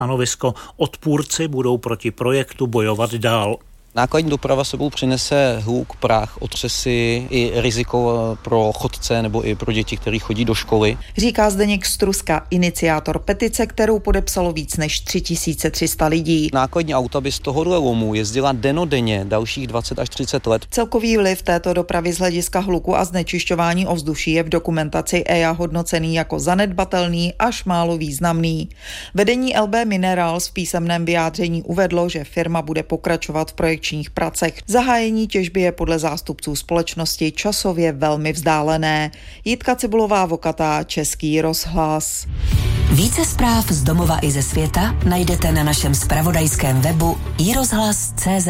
stanovisko. Odpůrci budou proti projektu bojovat dál. Nákladní doprava sebou přinese hluk, prach, otřesy i riziko pro chodce nebo i pro děti, kteří chodí do školy. Říká Zdeněk Struska, iniciátor petice, kterou podepsalo víc než 3300 lidí. Nákladní auta by z tohohle lomu jezdila dennodenně dalších 20 až 30 let. Celkový vliv této dopravy z hlediska hluku a znečišťování ovzduší je v dokumentaci EIA hodnocený jako zanedbatelný až málo významný. Vedení LB Minerals v písemném vyjádření uvedlo, že firma bude pokračovat v projekčních pracech. Zahájení těžby je podle zástupců společnosti časově velmi vzdálené. Jitka Cibulová-Vokatá, Český rozhlas. Více zpráv z domova i ze světa najdete na našem zpravodajském webu iRozhlas.cz.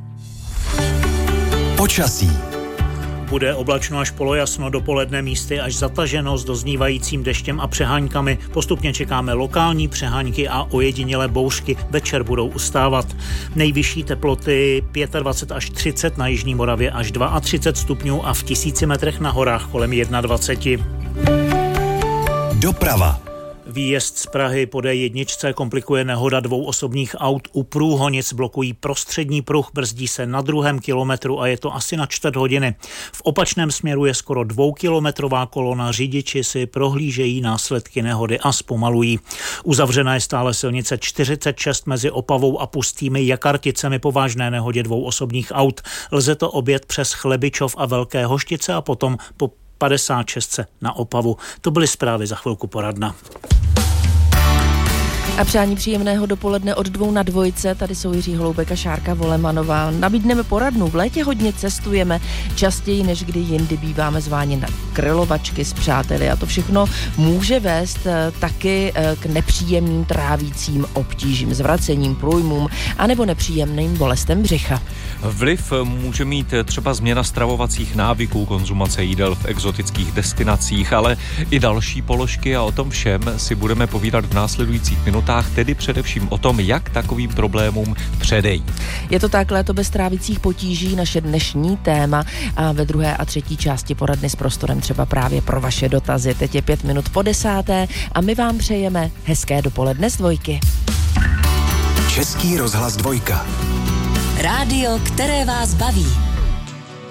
Počasí. Bude oblačno až polojasno, dopoledne místy až zataženo s doznívajícím deštěm a přeháňkami. Postupně čekáme lokální přeháňky a ojedinělé bouřky. Večer budou ustávat. Nejvyšší teploty 25 až 30, na jižní Moravě až 32 stupňů a v 1000 metrech na horách kolem 21. Doprava. Výjezd z Prahy po D1 komplikuje nehoda 2 osobních aut. U Průhonic blokují prostřední pruh, brzdí se na 2. kilometru a je to asi na 4 hodiny. V opačném směru je skoro 2kilometrová kolona, řidiči si prohlížejí následky nehody a zpomalují. Uzavřena je stále silnice 46 mezi Opavou a Pustými Jakarticemi po vážné nehodě 2 osobních aut. Lze to objet přes Chlebičov a Velké Hoštice a potom po 56 na Opavu. To byly zprávy, za chvilku poradna. A přání příjemného dopoledne od 2 na 2. Tady jsou Jiří Holoubek a Šárka Volemanová. Nabídneme poradnu. V létě hodně cestujeme, častěji než kdy jindy býváme zváni na grilovačky s přáteli a to všechno může vést taky k nepříjemným trávícím obtížím, zvracením, průjmům anebo nepříjemným bolestem břicha. Vliv může mít třeba změna stravovacích návyků, konzumace jídel v exotických destinacích, ale i další položky a o tom všem si budeme povídat v následujících minutách, tedy především o tom, jak takovým problémům předejít. Je to tak, léto bez trávicích potíží, naše dnešní téma a ve druhé a třetí části poradny s prostorem třeba právě pro vaše dotazy. Teď je 5 minut po 10. a my vám přejeme hezké dopoledne z Dvojky. Český rozhlas 2. Rádio, které vás baví.